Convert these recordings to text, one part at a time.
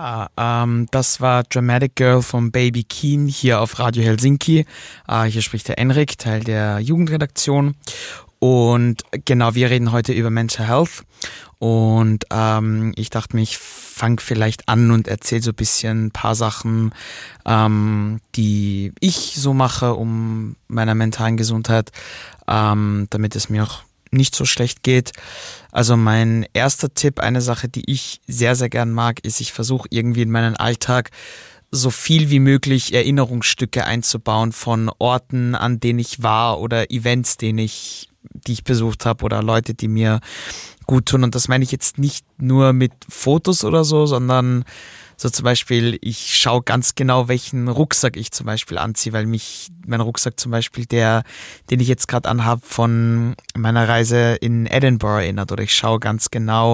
Das war Dramatic Girl von Baby Keane hier auf Radio Helsinki. Hier spricht der Enrik, Teil der Jugendredaktion. Und genau, wir reden heute über Mental Health. Und ich dachte mir, ich fange vielleicht an und erzähle so ein bisschen ein paar Sachen, die ich so mache, um meiner mentalen Gesundheit, damit es mir auch nicht so schlecht geht. Also mein erster Tipp, eine Sache, die ich sehr, sehr gern mag, ist, ich versuche irgendwie in meinen Alltag so viel wie möglich Erinnerungsstücke einzubauen von Orten, an denen ich war oder Events, die ich besucht habe oder Leute, die mir gut tun. Und das meine ich jetzt nicht nur mit Fotos oder so, sondern so zum Beispiel, ich schaue ganz genau, welchen Rucksack ich zum Beispiel anziehe, weil mich mein Rucksack zum Beispiel, den ich jetzt gerade anhabe, von meiner Reise in Edinburgh erinnert. Oder ich schaue ganz genau,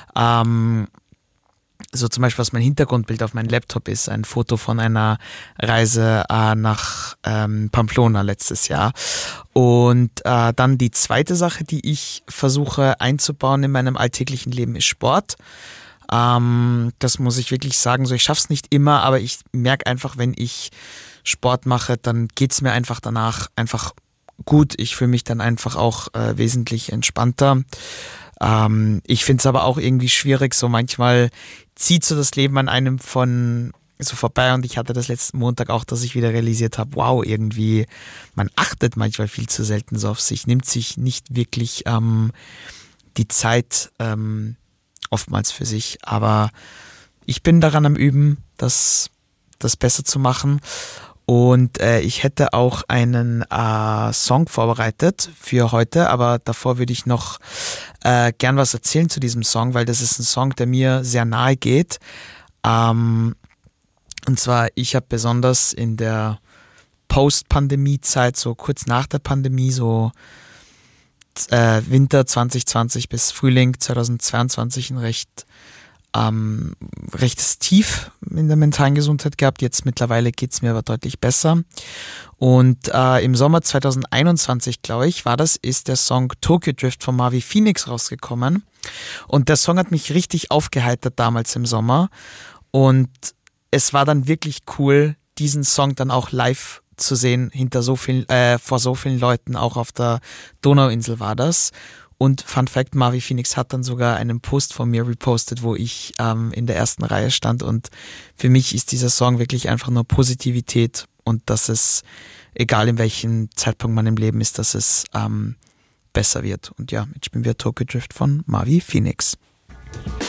so zum Beispiel, was mein Hintergrundbild auf meinem Laptop ist, ein Foto von einer Reise nach Pamplona letztes Jahr. Und dann die zweite Sache, die ich versuche einzubauen in meinem alltäglichen Leben, ist Sport. Das muss ich wirklich sagen, so ich schaffe es nicht immer, aber ich merke einfach, wenn ich Sport mache, dann geht es mir einfach danach einfach gut. Ich fühle mich dann einfach auch wesentlich entspannter. Ich finde es aber auch irgendwie schwierig, so manchmal zieht so das Leben an einem von so vorbei, und ich hatte das letzten Montag auch, dass ich wieder realisiert habe, wow, irgendwie, man achtet manchmal viel zu selten so auf sich, nimmt sich nicht wirklich die Zeit oftmals für sich, aber ich bin daran am Üben, das besser zu machen. Und ich hätte auch einen Song vorbereitet für heute, aber davor würde ich noch gern was erzählen zu diesem Song, weil das ist ein Song, der mir sehr nahe geht. Und zwar, ich habe besonders in der Post-Pandemie-Zeit, so kurz nach der Pandemie, so Winter 2020 bis Frühling 2022 ein rechtes Tief in der mentalen Gesundheit gehabt. Jetzt mittlerweile geht es mir aber deutlich besser. Und im Sommer 2021, glaube ich, ist der Song Tokyo Drift von Marvi Phoenix rausgekommen. Und der Song hat mich richtig aufgeheitert damals im Sommer. Und es war dann wirklich cool, diesen Song dann auch live zu sehen, vor so vielen Leuten, auch auf der Donauinsel war das. Und Fun Fact, Marvi Phoenix hat dann sogar einen Post von mir repostet, wo ich in der ersten Reihe stand. Und für mich ist dieser Song wirklich einfach nur Positivität, und dass es, egal in welchem Zeitpunkt man im Leben ist, dass es besser wird. Und ja, jetzt spielen wir Tokyo Drift von Marvi Phoenix.